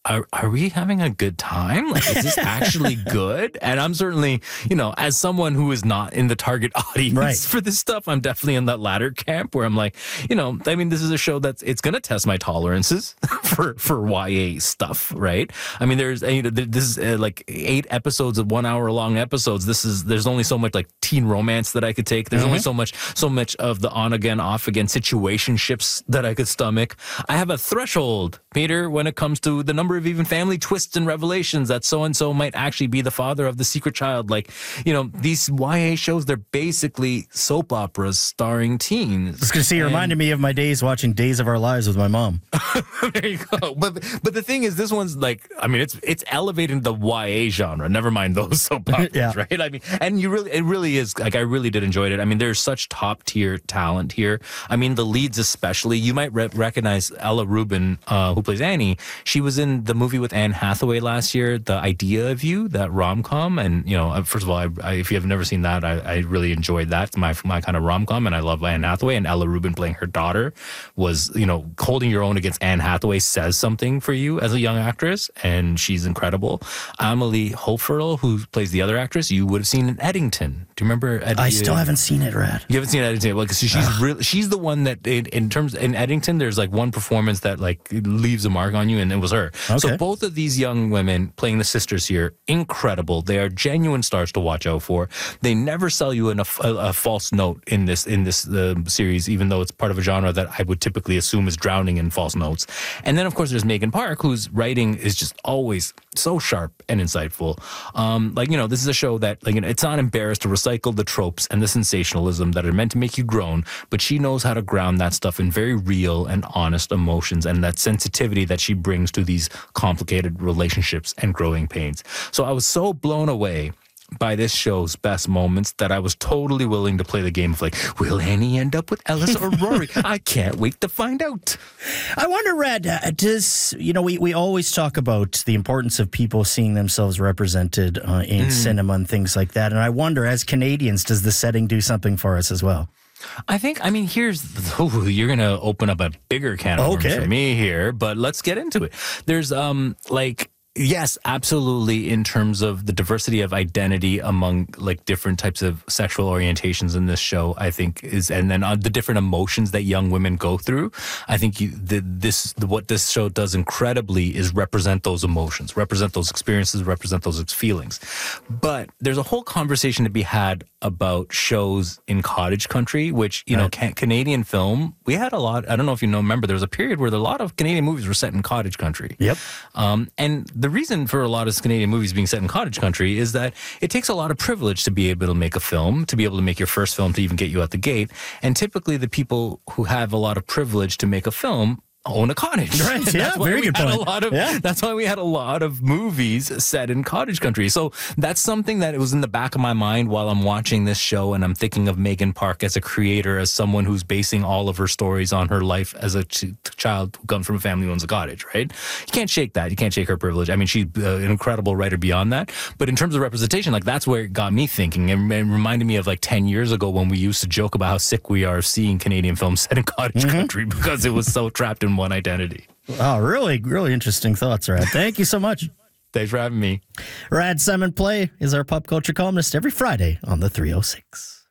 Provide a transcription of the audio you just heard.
are we having a good time? Like, is this actually good? And I'm certainly, as someone who is not in the target audience for this stuff, I'm definitely in that latter camp where I'm like, this is a show it's going to test my tolerances for YA stuff, right? I mean, this is like 8 episodes of 1 hour long episodes. There's only so much like teen romance that I could take. There's only so much of the on again, off again situationships that I could stomach. I have a threshold, Peter, when it comes to the number of even family twists and revelations that so-and-so might actually be the father of the secret child. Like, these YA shows, they're basically soap operas starring teens. I was going to say, you reminded me of my days watching Days of Our Lives with my mom. There you go. But the thing is, this one's like, it's elevating the YA genre. Never mind those soap operas, right? I mean, and it really is, like, I really did enjoy it. I mean, there's such top-tier talent here. I mean, the leads especially. You might recognize Ella Rubin, who plays Annie. She was in the movie with Anne Hathaway last year, The Idea of You, that rom-com. And, first of all, if you have never seen that, I really enjoyed that. It's my kind of rom-com, and I love Anne Hathaway. And Ella Rubin playing her daughter was, holding your own against Anne Hathaway says something for you as a young actress, and she's incredible. Amelie Hoferl, who plays the other actress, you would have seen in Eddington. Do you remember Eddington? I still haven't seen it, Rad. You haven't seen Eddington? Well, she's the one that, in Eddington, there's like one performance that like leaves a mark on you, and it was her. Okay. So both of these young women playing the sisters here, incredible. They are genuine stars to watch out for. They never sell you a false note in this series, even though it's part of a genre that I would typically assume is drowning in false notes. And then, of course, there's Megan Park, whose writing is just always so sharp and insightful. This is a show that, it's not embarrassed to recycle the tropes and the sensationalism that are meant to make you groan, but she knows how to ground that stuff in very real and honest emotions and that sensitivity that she brings to these complicated relationships and growing pains. So I was so blown away by this show's best moments that I was totally willing to play the game of like, will Annie end up with Ellis or Rory? I can't wait to find out. I wonder, Red, we always talk about the importance of people seeing themselves represented in cinema and things like that. And I wonder, as Canadians, does the setting do something for us as well? you're going to open up a bigger can of worms for me here, but let's get into it. There's yes, absolutely. In terms of the diversity of identity among like different types of sexual orientations in this show, I think and then the different emotions that young women go through. I think what this show does incredibly is represent those emotions, represent those experiences, represent those feelings. But there's a whole conversation to be had about shows in cottage country, which, Canadian film, we had a lot. I don't know if remember, there was a period where a lot of Canadian movies were set in cottage country. Yep. And the reason for a lot of Canadian movies being set in cottage country is that it takes a lot of privilege to be able to make a film, to be able to make your first film, to even get you out the gate. And typically the people who have a lot of privilege to make a film own a cottage. Right. Yeah, very good point. That's why we had a lot of movies set in cottage country. So that's something that was in the back of my mind while I'm watching this show, and I'm thinking of Megan Park as a creator, as someone who's basing all of her stories on her life as a child who comes from a family who owns a cottage, right? You can't shake that. You can't shake her privilege. I mean, she's an incredible writer beyond that. But in terms of representation, like, that's where it got me thinking. And it reminded me of like 10 years ago when we used to joke about how sick we are of seeing Canadian films set in cottage country because it was so trapped in one identity. Wow, really, really interesting thoughts, Rad. Thank you so much. Thanks for having me. Rad Simon Play is our pop culture columnist every Friday on the 306.